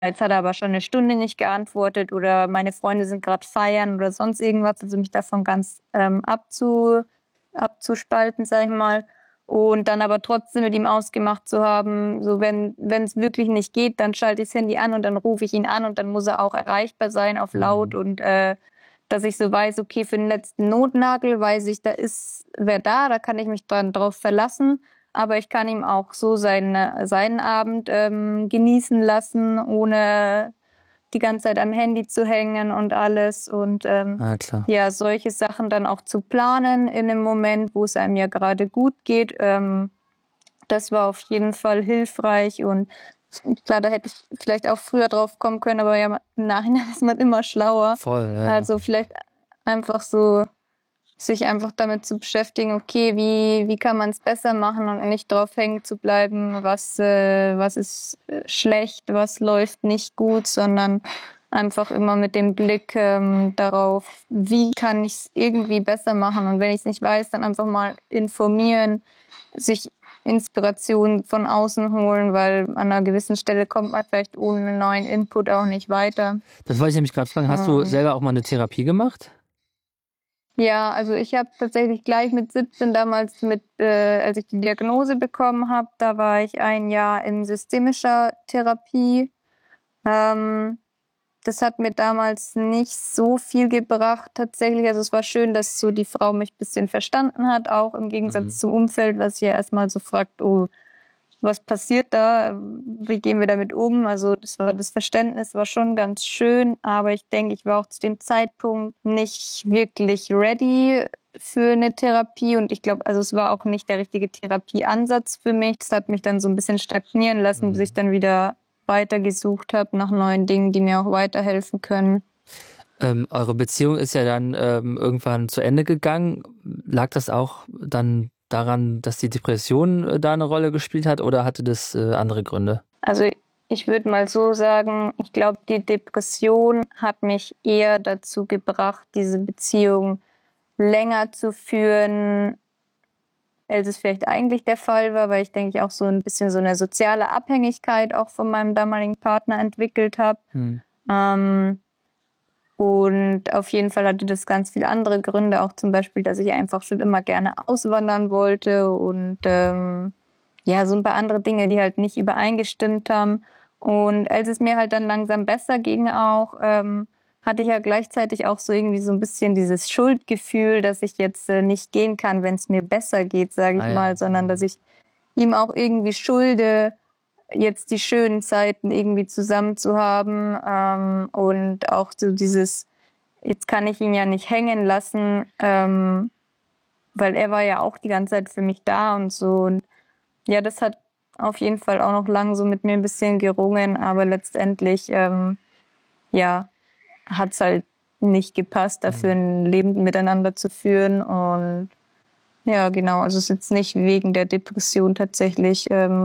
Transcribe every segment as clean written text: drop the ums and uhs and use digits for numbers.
jetzt hat er aber schon eine Stunde nicht geantwortet oder meine Freunde sind gerade feiern oder sonst irgendwas, also mich davon ganz abzuspalten, sag ich mal. Und dann aber trotzdem mit ihm ausgemacht zu haben, so wenn es wirklich nicht geht, dann schalte ich das Handy an und dann rufe ich ihn an und dann muss er auch erreichbar sein auf laut Mhm. und dass ich so weiß, okay, für den letzten Notnagel weiß ich, da ist wer da kann ich mich dann drauf verlassen. Aber ich kann ihm auch so seinen Abend genießen lassen, ohne die ganze Zeit am Handy zu hängen und alles. Und Ah, klar. ja, solche Sachen dann auch zu planen in einem Moment, wo es einem ja gerade gut geht. Das war auf jeden Fall hilfreich und klar, da hätte ich vielleicht auch früher drauf kommen können, aber ja, im Nachhinein ist man immer schlauer. Voll, ja, ja. Also vielleicht einfach so sich einfach damit zu beschäftigen, okay, wie kann man es besser machen und nicht drauf hängen zu bleiben, was ist schlecht, was läuft nicht gut, sondern einfach immer mit dem Blick darauf, wie kann ich es irgendwie besser machen. Und wenn ich es nicht weiß, dann einfach mal informieren, sich Inspiration von außen holen, weil an einer gewissen Stelle kommt man vielleicht ohne einen neuen Input auch nicht weiter. Das wollte ich nämlich gerade fragen. Hast du Ähm, selber auch mal eine Therapie gemacht? Ja, also ich habe tatsächlich gleich mit 17 damals als ich die Diagnose bekommen habe, da war ich ein Jahr in systemischer Therapie. Ähm, Das hat mir damals nicht so viel gebracht tatsächlich. Also es war schön, dass so die Frau mich ein bisschen verstanden hat, auch im Mhm. Gegensatz zum Umfeld, was ja erstmal so fragt, oh, was passiert da? Wie gehen wir damit um? Also das Verständnis war schon ganz schön, aber ich denke, ich war auch zu dem Zeitpunkt nicht wirklich ready für eine Therapie und ich glaube, also es war auch nicht der richtige Therapieansatz für mich. Das hat mich dann so ein bisschen stagnieren lassen, bis ich Mhm. dann wieder weitergesucht habe nach neuen Dingen, die mir auch weiterhelfen können. Eure Beziehung ist ja dann irgendwann zu Ende gegangen. Lag das auch dann daran, dass die Depression da eine Rolle gespielt hat oder hatte das andere Gründe? Also ich würde mal so sagen, ich glaube, die Depression hat mich eher dazu gebracht, diese Beziehung länger zu führen, als es vielleicht eigentlich der Fall war, weil ich denke, ich auch so ein bisschen so eine soziale Abhängigkeit auch von meinem damaligen Partner entwickelt habe. Hm. Ähm, und auf jeden Fall hatte das ganz viele andere Gründe, auch zum Beispiel, dass ich einfach schon immer gerne auswandern wollte und ja, so ein paar andere Dinge, die halt nicht übereingestimmt haben. Und als es mir halt dann langsam besser ging auch, hatte ich ja gleichzeitig auch so irgendwie so ein bisschen dieses Schuldgefühl, dass ich jetzt nicht gehen kann, wenn es mir besser geht, sage ich Ah ja. mal, sondern dass Hm. ich ihm auch irgendwie schulde, jetzt die schönen Zeiten irgendwie zusammen zu haben und auch so dieses, jetzt kann ich ihn ja nicht hängen lassen, weil er war ja auch die ganze Zeit für mich da und so. Und ja, das hat auf jeden Fall auch noch lang so mit mir ein bisschen gerungen, aber letztendlich, ja, hat's halt nicht gepasst, dafür Hm. ein Leben miteinander zu führen. Und ja, genau, also es ist jetzt nicht wegen der Depression tatsächlich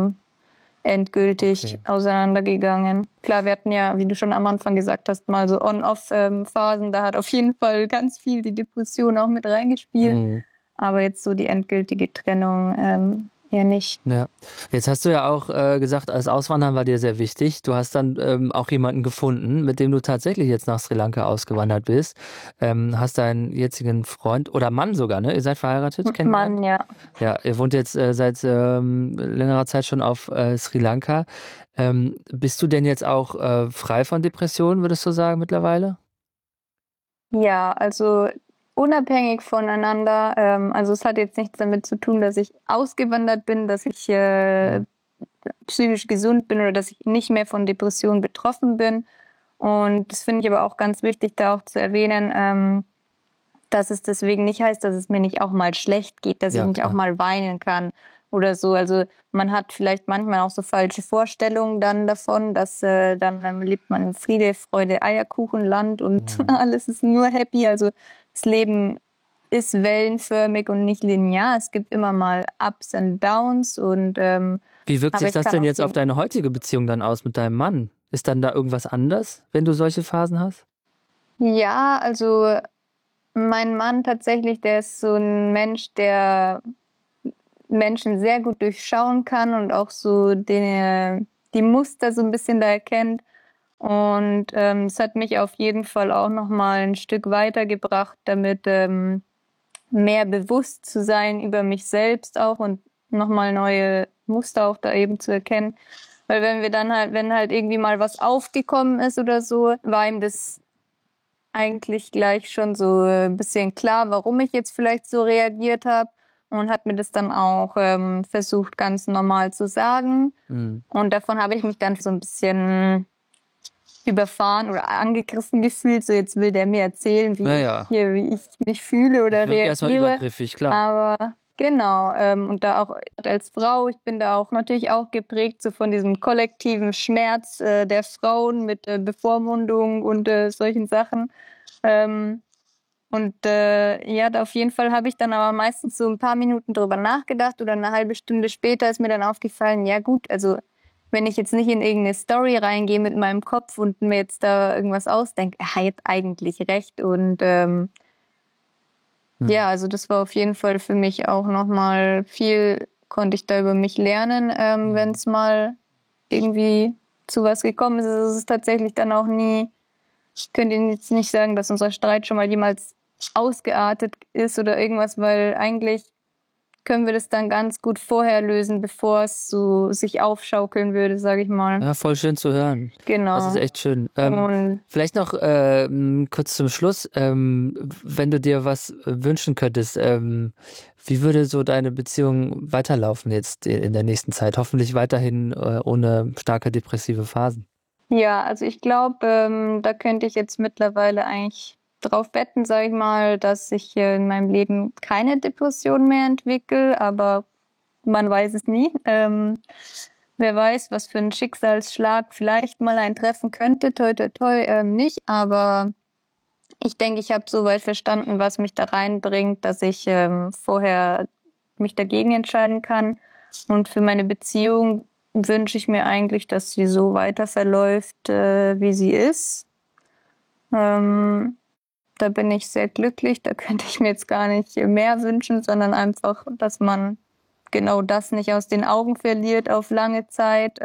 endgültig Okay. auseinandergegangen. Klar, wir hatten ja, wie du schon am Anfang gesagt hast, mal so On-Off-Phasen. Da hat auf jeden Fall ganz viel die Depression auch mit reingespielt. Hm. Aber jetzt so die endgültige Trennung eher nicht. Ja, jetzt hast du ja auch gesagt, als Auswandern war dir sehr wichtig. Du hast dann auch jemanden gefunden, mit dem du tatsächlich jetzt nach Sri Lanka ausgewandert bist. Hast deinen jetzigen Freund oder Mann sogar, ne? Ihr seid verheiratet, kennengelernt? Mann, ja. Ja, ihr wohnt jetzt seit längerer Zeit schon auf Sri Lanka. Bist du denn jetzt auch frei von Depressionen, würdest du sagen, mittlerweile? Ja, also unabhängig voneinander. Also es hat jetzt nichts damit zu tun, dass ich ausgewandert bin, dass ich Hm. psychisch gesund bin oder dass ich nicht mehr von Depressionen betroffen bin. Und das finde ich aber auch ganz wichtig, da auch zu erwähnen, dass es deswegen nicht heißt, dass es mir nicht auch mal schlecht geht, dass ich Ja, nicht auch klar. mal weinen kann oder so. Also man hat vielleicht manchmal auch so falsche Vorstellungen dann davon, dass dann lebt man in Friede, Freude, Eierkuchenland und Hm. alles ist nur happy. Also das Leben ist wellenförmig und nicht linear. Es gibt immer mal Ups und Downs und Wie wirkt aber sich ich das kann denn auf jetzt auf jeden deine heutige Beziehung dann aus mit deinem Mann? Ist dann da irgendwas anders, wenn du solche Phasen hast? ja, also mein Mann tatsächlich, der ist so ein Mensch, der Menschen sehr gut durchschauen kann und auch so die Muster so ein bisschen da erkennt. Und es hat mich auf jeden Fall auch nochmal ein Stück weitergebracht, damit mehr bewusst zu sein über mich selbst auch und nochmal neue Muster auch da eben zu erkennen. Weil wenn halt irgendwie mal was aufgekommen ist oder so, war ihm das eigentlich gleich schon so ein bisschen klar, warum ich jetzt vielleicht so reagiert habe und hat mir das dann auch versucht, ganz normal zu sagen. Und davon habe ich mich dann so ein bisschen überfahren oder angegriffen gefühlt. So, jetzt will der mir erzählen, wie ich mich fühle oder Erstmal reagiere. übergriffig, klar. Aber genau, und da auch als Frau, ich bin da auch natürlich auch geprägt so von diesem kollektiven Schmerz der Frauen mit Bevormundung und solchen Sachen. Ja, auf jeden Fall habe ich dann aber meistens so ein paar Minuten drüber nachgedacht oder eine halbe Stunde später ist mir dann aufgefallen, ja gut, also wenn ich jetzt nicht in irgendeine Story reingehe mit meinem Kopf und mir jetzt da irgendwas ausdenke, er hat eigentlich recht. Und ja, also das war auf jeden Fall für mich auch nochmal viel, konnte ich da über mich lernen, wenn es mal irgendwie zu was gekommen ist. Also es ist tatsächlich dann auch nie, ich könnte Ihnen jetzt nicht sagen, dass unser Streit schon mal jemals ausgeartet ist oder irgendwas, weil eigentlich können wir das dann ganz gut vorher lösen, bevor es so sich aufschaukeln würde, sage ich mal. Ja, voll schön zu hören. Genau. Das ist echt schön. Und Vielleicht noch kurz zum Schluss, wenn du dir was wünschen könntest, wie würde so deine Beziehung weiterlaufen jetzt in der nächsten Zeit? Hoffentlich weiterhin ohne starke depressive Phasen. ja, also ich glaube, da könnte ich jetzt mittlerweile eigentlich drauf wetten, sage ich mal, dass ich in meinem Leben keine Depression mehr entwickle, aber man weiß es nie. Wer weiß, was für ein Schicksalsschlag vielleicht mal eintreffen könnte, toi, toi, toi, nicht. Aber ich denke, ich habe soweit verstanden, was mich da reinbringt, dass ich vorher mich dagegen entscheiden kann. Und für meine Beziehung wünsche ich mir eigentlich, dass sie so weiter verläuft, wie sie ist. Da bin ich sehr glücklich. Da könnte ich mir jetzt gar nicht mehr wünschen, sondern einfach, dass man genau das nicht aus den Augen verliert auf lange Zeit.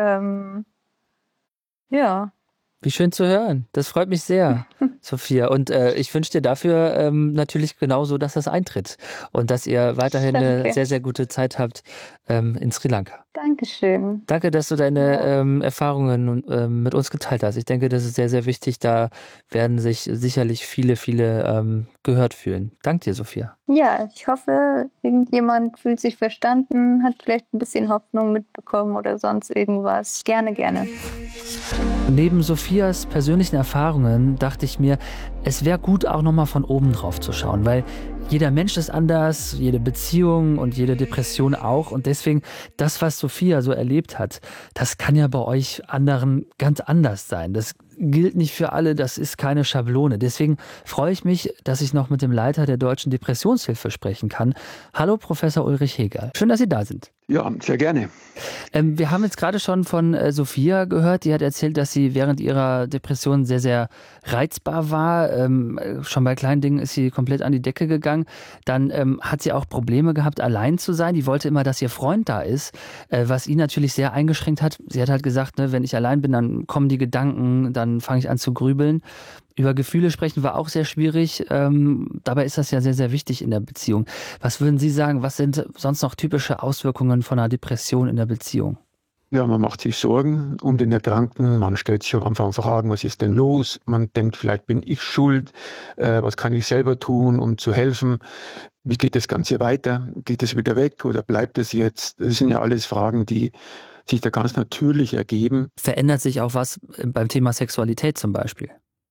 Ja. Wie schön zu hören. Das freut mich sehr, Sophia. Und ich wünsche dir dafür natürlich genauso, dass das eintritt und dass ihr weiterhin eine sehr, sehr gute Zeit habt in Sri Lanka. Dankeschön. Danke, dass du deine Erfahrungen mit uns geteilt hast. Ich denke, das ist sehr, sehr wichtig. Da werden sich sicherlich viele, viele gehört fühlen. Danke dir, Sophia. Ja, ich hoffe, irgendjemand fühlt sich verstanden, hat vielleicht ein bisschen Hoffnung mitbekommen oder sonst irgendwas. Gerne, gerne. Neben Sophias persönlichen Erfahrungen dachte ich mir, es wäre gut, auch nochmal von oben drauf zu schauen, weil jeder Mensch ist anders, jede Beziehung und jede Depression auch. Und deswegen, das, was Sophia so erlebt hat, das kann ja bei euch anderen ganz anders sein. Das gilt nicht für alle, das ist keine Schablone. Deswegen freue ich mich, dass ich noch mit dem Leiter der Deutschen Depressionshilfe sprechen kann. Hallo, Professor Ulrich Heger. Schön, dass Sie da sind. Ja, sehr gerne. Wir haben jetzt gerade schon von Sophia gehört, die hat erzählt, dass sie während ihrer Depression sehr, sehr reizbar war. Schon bei kleinen Dingen ist sie komplett an die Decke gegangen. Dann hat sie auch Probleme gehabt, allein zu sein. Die wollte immer, dass ihr Freund da ist, was ihn natürlich sehr eingeschränkt hat. Sie hat halt gesagt, ne, wenn ich allein bin, dann kommen die Gedanken, dann fange ich an zu grübeln. Über Gefühle sprechen war auch sehr schwierig. Dabei ist das ja sehr, sehr wichtig in der Beziehung. Was würden Sie sagen, was sind sonst noch typische Auswirkungen von einer Depression in der Beziehung? Ja, man macht sich Sorgen um den Erkrankten. Man stellt sich am Anfang Fragen, was ist denn los? Man denkt, vielleicht bin ich schuld. Was kann ich selber tun, um zu helfen? Wie geht das Ganze weiter? Geht es wieder weg oder bleibt es jetzt? Das sind ja alles Fragen, die sich da ganz natürlich ergeben. Verändert sich auch was beim Thema Sexualität zum Beispiel?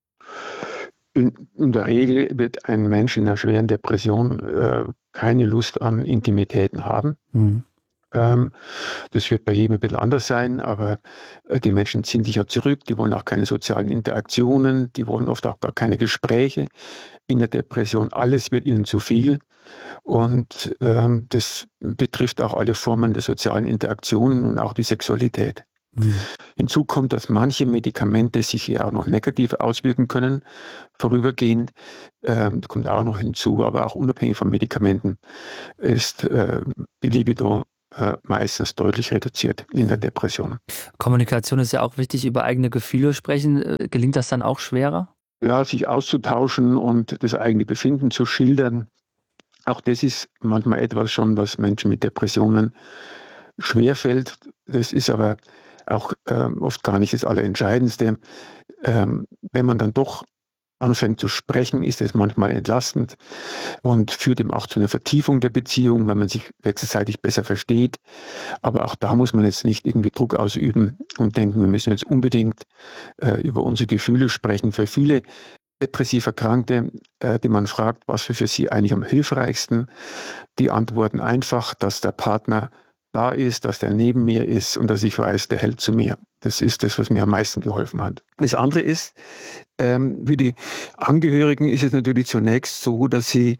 In der Regel wird ein Mensch in einer schweren Depression keine Lust an Intimitäten haben. Das wird bei jedem ein bisschen anders sein, aber die Menschen ziehen sich ja zurück, die wollen auch keine sozialen Interaktionen, die wollen oft auch gar keine Gespräche. In der Depression, alles wird ihnen zu viel und das betrifft auch alle Formen der sozialen Interaktionen und auch die Sexualität. Hinzu kommt, dass manche Medikamente sich ja auch noch negativ auswirken können, vorübergehend. Das kommt auch noch hinzu, aber auch unabhängig von Medikamenten ist die Libido meistens deutlich reduziert in der Depression. Kommunikation ist ja auch wichtig, über eigene Gefühle sprechen. Gelingt das dann auch schwerer? Ja, sich auszutauschen und das eigene Befinden zu schildern. Auch das ist manchmal etwas schon, was Menschen mit Depressionen schwerfällt. Das ist aber auch oft gar nicht das Allerentscheidendste. Wenn man dann doch anfängt zu sprechen, ist es manchmal entlastend und führt eben auch zu einer Vertiefung der Beziehung, weil man sich wechselseitig besser versteht. Aber auch da muss man jetzt nicht irgendwie Druck ausüben und denken, wir müssen jetzt unbedingt über unsere Gefühle sprechen. Für viele depressiv Erkrankte, die man fragt, was für sie eigentlich am hilfreichsten, die antworten einfach, dass der Partner da ist, dass der neben mir ist und dass ich weiß, der hält zu mir. Das ist das, was mir am meisten geholfen hat. Das andere ist, für die Angehörigen ist es natürlich zunächst so, dass sie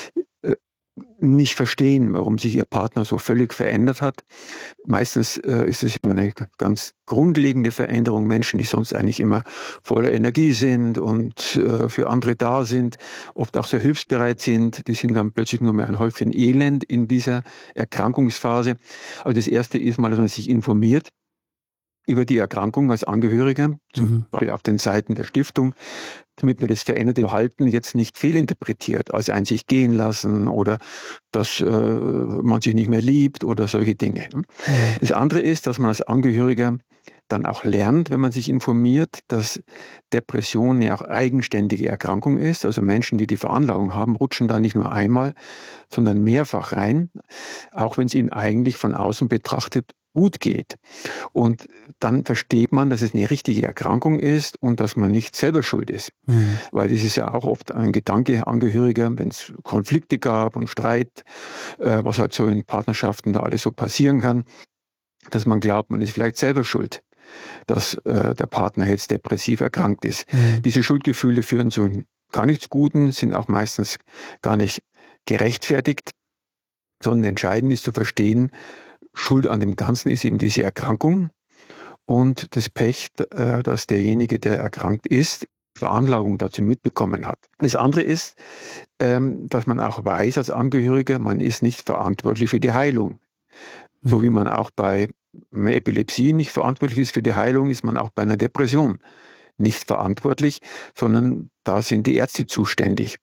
nicht verstehen, warum sich ihr Partner so völlig verändert hat. Meistens ist es eine ganz grundlegende Veränderung. Menschen, die sonst eigentlich immer voller Energie sind und für andere da sind, oft auch sehr hilfsbereit sind, die sind dann plötzlich nur mehr ein Häufchen Elend in dieser Erkrankungsphase. Also das Erste ist mal, dass man sich informiert über die Erkrankung als Angehöriger, zum Beispiel auf den Seiten der Stiftung, damit man das veränderte Verhalten jetzt nicht fehlinterpretiert, als ein sich gehen lassen oder dass man sich nicht mehr liebt oder solche Dinge. Das andere ist, dass man als Angehöriger dann auch lernt, wenn man sich informiert, dass Depression ja auch eigenständige Erkrankung ist. Also Menschen, die die Veranlagung haben, rutschen da nicht nur einmal, sondern mehrfach rein, auch wenn es ihnen eigentlich von außen betrachtet gut geht. Und dann versteht man, dass es eine richtige Erkrankung ist und dass man nicht selber schuld ist. Weil das ist ja auch oft ein Gedanke Angehöriger, wenn es Konflikte gab und Streit, was halt so in Partnerschaften da alles so passieren kann, dass man glaubt, man ist vielleicht selber schuld, dass der Partner jetzt depressiv erkrankt ist. Diese Schuldgefühle führen zu gar nichts Guten, sind auch meistens gar nicht gerechtfertigt, sondern entscheidend ist zu verstehen, Schuld an dem Ganzen ist eben diese Erkrankung und das Pech, dass derjenige, der erkrankt ist, Veranlagung dazu mitbekommen hat. Das andere ist, dass man auch weiß als Angehöriger, man ist nicht verantwortlich für die Heilung. So wie man auch bei einer Epilepsie nicht verantwortlich ist für die Heilung, ist man auch bei einer Depression nicht verantwortlich, sondern da sind die Ärzte zuständig.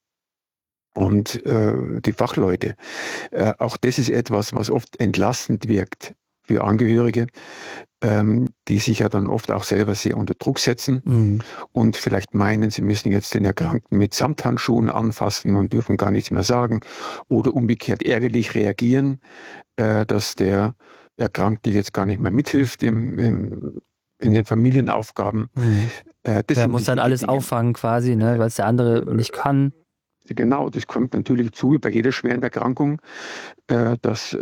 Und die Fachleute. Auch das ist etwas, was oft entlastend wirkt für Angehörige, die sich ja dann oft auch selber sehr unter Druck setzen und vielleicht meinen, sie müssen jetzt den Erkrankten mit Samthandschuhen anfassen und dürfen gar nichts mehr sagen oder umgekehrt ärgerlich reagieren, dass der Erkrankte jetzt gar nicht mehr mithilft in den Familienaufgaben. Der muss dann alles auffangen quasi, ne, weil es der andere nicht kann. Genau, das kommt natürlich zu bei jeder schweren Erkrankung, dass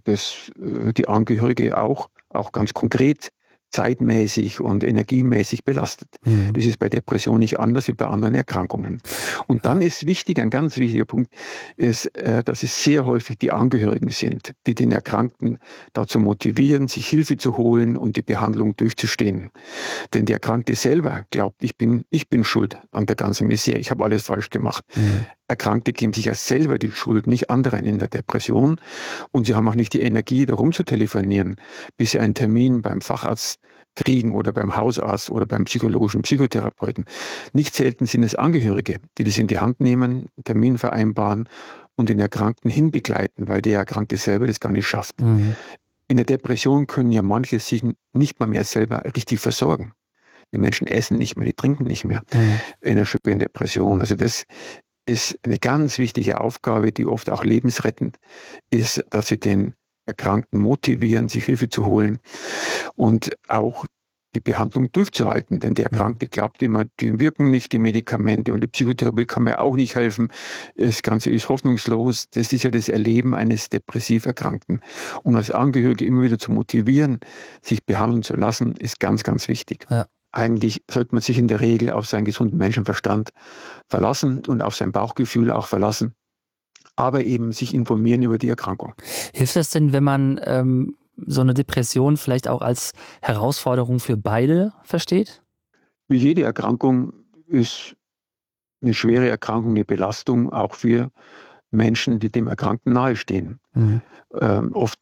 die Angehörige auch ganz konkret zeitmäßig und energiemäßig belastet. Das ist bei Depression nicht anders wie bei anderen Erkrankungen. Und dann ist wichtig, ein ganz wichtiger Punkt, ist, dass es sehr häufig die Angehörigen sind, die den Erkrankten dazu motivieren, sich Hilfe zu holen und die Behandlung durchzustehen. Denn der Erkrankte selber glaubt, ich bin schuld an der ganzen Misere, ich habe alles falsch gemacht. Erkrankte geben sich ja selber die Schuld, nicht anderen in der Depression. Und sie haben auch nicht die Energie, da rumzutelefonieren, bis sie einen Termin beim Facharzt kriegen oder beim Hausarzt oder beim psychologischen Psychotherapeuten. Nicht selten sind es Angehörige, die das in die Hand nehmen, einen Termin vereinbaren und den Erkrankten hinbegleiten, weil der Erkrankte selber das gar nicht schafft. In der Depression können ja manche sich nicht mal mehr selber richtig versorgen. Die Menschen essen nicht mehr, die trinken nicht mehr in einer schweren Depression. Also das ist eine ganz wichtige Aufgabe, die oft auch lebensrettend ist, dass sie den Erkrankten motivieren, sich Hilfe zu holen und auch die Behandlung durchzuhalten. Denn der Erkrankte glaubt immer, die wirken nicht, die Medikamente, und die Psychotherapie kann mir auch nicht helfen. Das Ganze ist hoffnungslos. Das ist ja das Erleben eines depressiv Erkrankten. Und als Angehörige immer wieder zu motivieren, sich behandeln zu lassen, ist ganz, ganz wichtig. Ja. Eigentlich sollte man sich in der Regel auf seinen gesunden Menschenverstand verlassen und auf sein Bauchgefühl auch verlassen, aber eben sich informieren über die Erkrankung. Hilft das denn, wenn man so eine Depression vielleicht auch als Herausforderung für beide versteht? Wie jede Erkrankung ist eine schwere Erkrankung eine Belastung, auch für Menschen, die dem Erkrankten nahestehen. Oft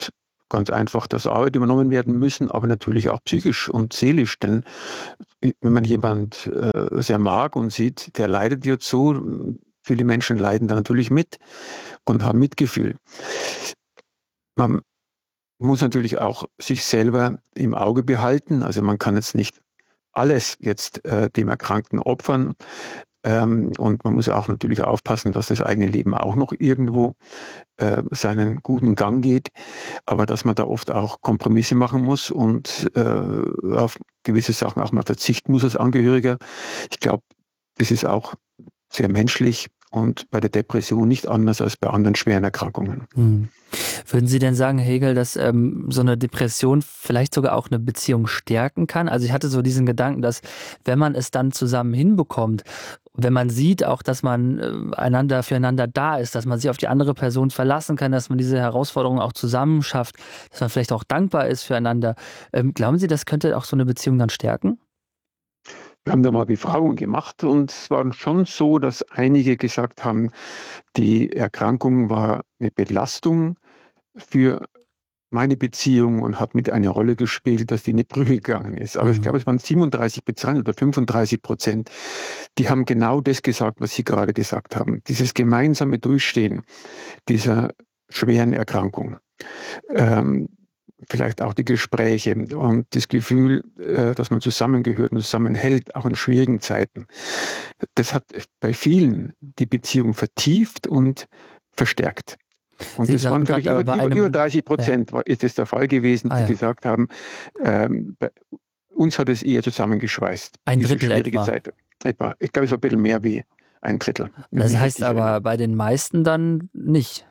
ganz einfach, dass Arbeit übernommen werden müssen, aber natürlich auch psychisch und seelisch. Denn wenn man jemand sehr mag und sieht, der leidet jetzt so, viele Menschen leiden da natürlich mit und haben Mitgefühl. Man muss natürlich auch sich selber im Auge behalten. Also man kann jetzt nicht alles jetzt dem Erkrankten opfern. Und man muss auch natürlich aufpassen, dass das eigene Leben auch noch irgendwo seinen guten Gang geht. Aber dass man da oft auch Kompromisse machen muss und auf gewisse Sachen auch mal verzichten muss als Angehöriger. Ich glaube, das ist auch sehr menschlich und bei der Depression nicht anders als bei anderen schweren Erkrankungen. Würden Sie denn sagen, Herr Hegel, dass so eine Depression vielleicht sogar auch eine Beziehung stärken kann? Also ich hatte so diesen Gedanken, dass wenn man es dann zusammen hinbekommt, wenn man sieht auch, dass man füreinander da ist, dass man sich auf die andere Person verlassen kann, dass man diese Herausforderungen auch zusammen schafft, dass man vielleicht auch dankbar ist füreinander. Glauben Sie, das könnte auch so eine Beziehung dann stärken? Wir haben da mal Befragungen gemacht und es war schon so, dass einige gesagt haben, die Erkrankung war eine Belastung für meine Beziehung und hat mit eine Rolle gespielt, dass die in die Brüche gegangen ist. Aber ich glaube, es waren 37% oder 35%, die haben genau das gesagt, was Sie gerade gesagt haben. Dieses gemeinsame Durchstehen dieser schweren Erkrankung. Vielleicht auch die Gespräche und das Gefühl, dass man zusammengehört und zusammenhält, auch in schwierigen Zeiten. Das hat bei vielen die Beziehung vertieft und verstärkt. Und das waren, glaube ich, über 30% ist es der Fall gewesen, die gesagt haben, bei uns hat es eher zusammengeschweißt. Ein Drittel etwa. Zeit. Ich glaube, es war ein bisschen mehr wie ein Drittel. Das heißt aber bei den meisten dann nicht.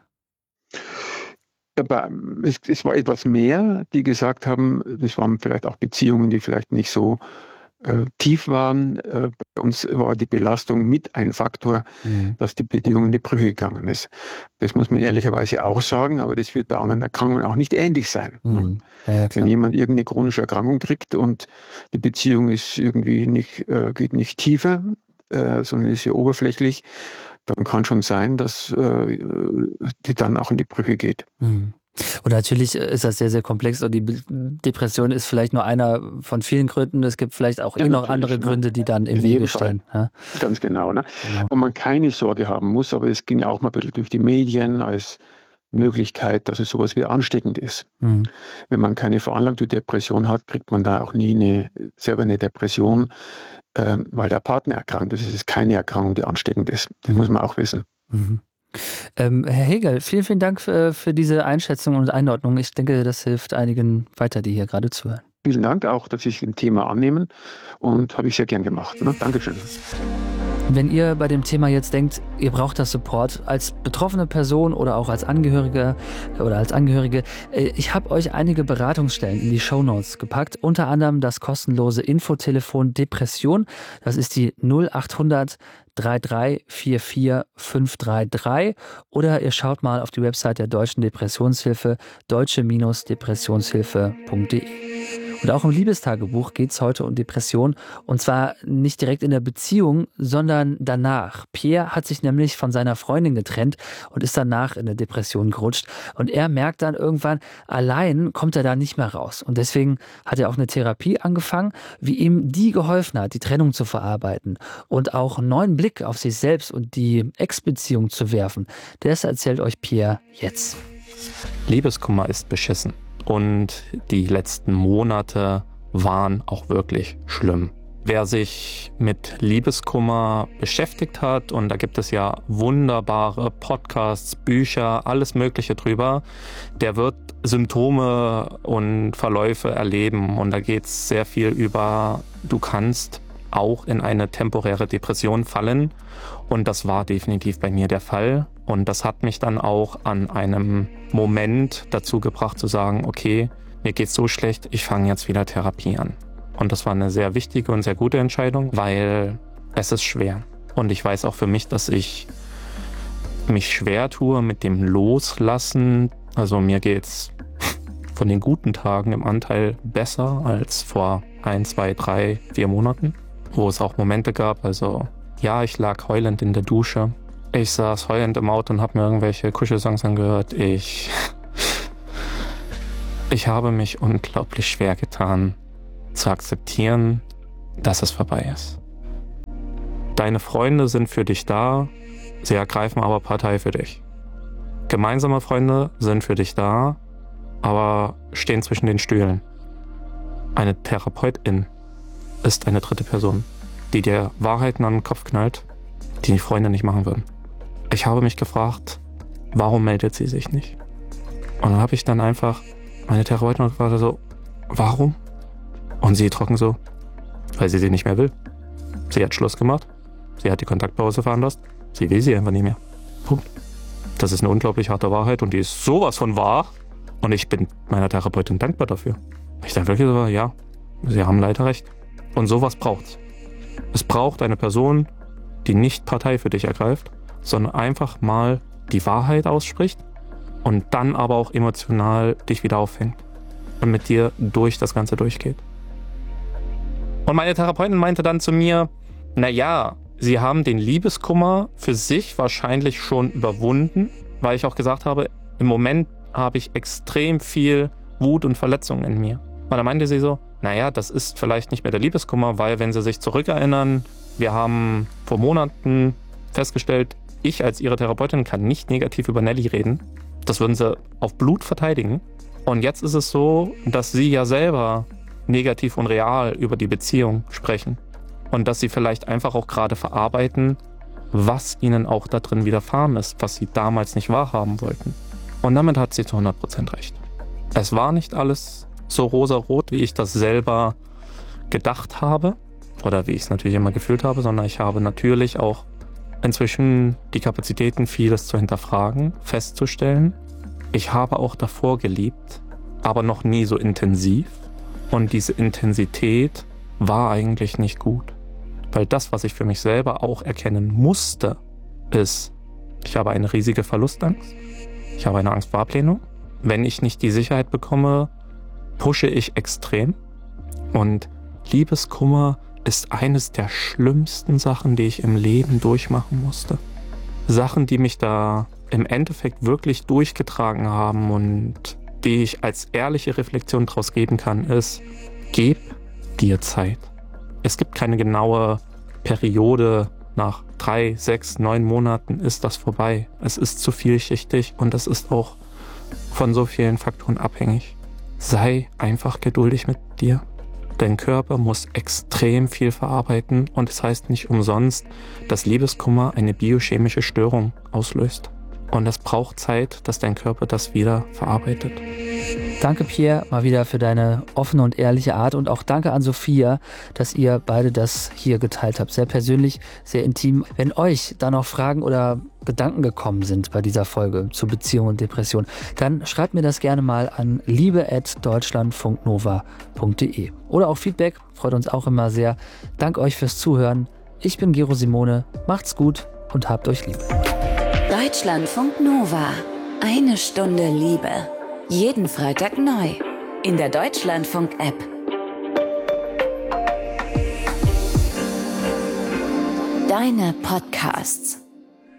Aber es war etwas mehr, die gesagt haben, das waren vielleicht auch Beziehungen, die vielleicht nicht so tief waren. Bei uns war die Belastung mit ein Faktor, dass die Beziehung in die Brüche gegangen ist. Das muss man ehrlicherweise auch sagen, aber das wird bei anderen Erkrankungen auch nicht ähnlich sein. Ja, wenn jemand irgendeine chronische Erkrankung kriegt und die Beziehung ist irgendwie geht nicht tiefer, sondern ist sehr oberflächlich, dann kann schon sein, dass die dann auch in die Brüche geht. Und natürlich ist das sehr, sehr komplex und die Depression ist vielleicht nur einer von vielen Gründen. Es gibt vielleicht auch noch andere Gründe, die dann im Wege stehen. Ja? Ganz genau. Ne? Und man keine Sorge haben muss, aber es ging ja auch mal ein bisschen durch die Medien als Möglichkeit, dass es sowas wie ansteckend ist. Wenn man keine veranlagte Depression hat, kriegt man da auch nie selber eine Depression, weil der Partner erkrankt ist. Es ist keine Erkrankung, die ansteckend ist. Das muss man auch wissen. Herr Hegel, vielen, vielen Dank für diese Einschätzung und Einordnung. Ich denke, das hilft einigen weiter, die hier gerade zuhören. Vielen Dank auch, dass Sie sich ein Thema annehmen und habe ich sehr gern gemacht. Ne? Dankeschön. Wenn ihr bei dem Thema jetzt denkt, ihr braucht das Support als betroffene Person oder auch als Angehörige, ich habe euch einige Beratungsstellen in die Shownotes gepackt, unter anderem das kostenlose Infotelefon Depression, das ist die 0800 3344 533 oder ihr schaut mal auf die Website der Deutschen Depressionshilfe, deutsche-depressionshilfe.de. Und auch im Liebestagebuch geht es heute um Depression und zwar nicht direkt in der Beziehung, sondern danach. Pierre hat sich nämlich von seiner Freundin getrennt und ist danach in eine Depression gerutscht und er merkt dann irgendwann, allein kommt er da nicht mehr raus und deswegen hat er auch eine Therapie angefangen, wie ihm die geholfen hat, die Trennung zu verarbeiten und auch einen neuen Blick auf sich selbst und die Ex-Beziehung zu werfen. Das erzählt euch Pierre jetzt. Liebeskummer ist beschissen. Und die letzten Monate waren auch wirklich schlimm. Wer sich mit Liebeskummer beschäftigt hat, und da gibt es ja wunderbare Podcasts, Bücher, alles Mögliche drüber, der wird Symptome und Verläufe erleben. Und da geht es sehr viel über, du kannst auch in eine temporäre Depression fallen. Und das war definitiv bei mir der Fall. Und das hat mich dann auch an einem Moment dazu gebracht zu sagen, okay, mir geht's so schlecht, ich fange jetzt wieder Therapie an. Und das war eine sehr wichtige und sehr gute Entscheidung, weil es ist schwer. Und ich weiß auch für mich, dass ich mich schwer tue mit dem Loslassen. Also mir geht's von den guten Tagen im Anteil besser als vor 1, 2, 3, 4 Monaten, wo es auch Momente gab. Also ja, ich lag heulend in der Dusche. Ich saß heulend im Auto und habe mir irgendwelche Kuschelsongs angehört. Ich Ich habe mich unglaublich schwer getan, zu akzeptieren, dass es vorbei ist. Deine Freunde sind für dich da, sie ergreifen aber Partei für dich. Gemeinsame Freunde sind für dich da, aber stehen zwischen den Stühlen. Eine Therapeutin ist eine dritte Person, die dir Wahrheiten an den Kopf knallt, die die Freunde nicht machen würden. Ich habe mich gefragt, warum meldet sie sich nicht? Und dann habe ich dann einfach meine Therapeutin gefragt, so, warum? Und sie trocken so, weil sie nicht mehr will. Sie hat Schluss gemacht, sie hat die Kontaktpause veranlasst, sie will sie einfach nicht mehr. Punkt. Das ist eine unglaublich harte Wahrheit und die ist sowas von wahr. Und ich bin meiner Therapeutin dankbar dafür. Ich dann wirklich so, ja, sie haben leider recht. Und sowas braucht's. Es braucht eine Person, die nicht Partei für dich ergreift, sondern einfach mal die Wahrheit ausspricht und dann aber auch emotional dich wieder auffängt und mit dir durch das Ganze durchgeht. Und meine Therapeutin meinte dann zu mir, naja, sie haben den Liebeskummer für sich wahrscheinlich schon überwunden, weil ich auch gesagt habe, im Moment habe ich extrem viel Wut und Verletzungen in mir. Und dann meinte sie so, naja, das ist vielleicht nicht mehr der Liebeskummer, weil wenn Sie sich zurückerinnern, wir haben vor Monaten festgestellt, ich als Ihre Therapeutin kann nicht negativ über Nelly reden. Das würden Sie auf Blut verteidigen. Und jetzt ist es so, dass Sie ja selber negativ und real über die Beziehung sprechen. Und dass Sie vielleicht einfach auch gerade verarbeiten, was Ihnen auch da drin widerfahren ist, was Sie damals nicht wahrhaben wollten. Und damit hat sie zu 100% recht. Es war nicht alles so rosarot, wie ich das selber gedacht habe oder wie ich es natürlich immer gefühlt habe, sondern ich habe natürlich auch inzwischen die Kapazitäten, vieles zu hinterfragen, festzustellen. Ich habe auch davor geliebt, aber noch nie so intensiv. Und diese Intensität war eigentlich nicht gut. Weil das, was ich für mich selber auch erkennen musste, ist, ich habe eine riesige Verlustangst. Ich habe eine Angst vor Ablehnung. Wenn ich nicht die Sicherheit bekomme, pushe ich extrem. Und Liebeskummer ist eines der schlimmsten Sachen, die ich im Leben durchmachen musste. Sachen, die mich da im Endeffekt wirklich durchgetragen haben und die ich als ehrliche Reflexion daraus geben kann, ist, gib dir Zeit. Es gibt keine genaue Periode, nach 3, 6, 9 Monaten ist das vorbei. Es ist zu vielschichtig und es ist auch von so vielen Faktoren abhängig. Sei einfach geduldig mit dir. Dein Körper muss extrem viel verarbeiten und es heißt nicht umsonst, dass Liebeskummer eine biochemische Störung auslöst. Und es braucht Zeit, dass dein Körper das wieder verarbeitet. Danke, Pierre, mal wieder für deine offene und ehrliche Art und auch danke an Sophia, dass ihr beide das hier geteilt habt. Sehr persönlich, sehr intim. Wenn euch da noch Fragen oder Gedanken gekommen sind bei dieser Folge zu Beziehung und Depression, dann schreibt mir das gerne mal an liebe@deutschlandfunknova.de. Oder auch Feedback, freut uns auch immer sehr. Dank euch fürs Zuhören. Ich bin Gero Simone, macht's gut und habt euch lieb. Deutschlandfunk Nova. 1 Stunde Liebe. Jeden Freitag neu. In der Deutschlandfunk-App. Deine Podcasts.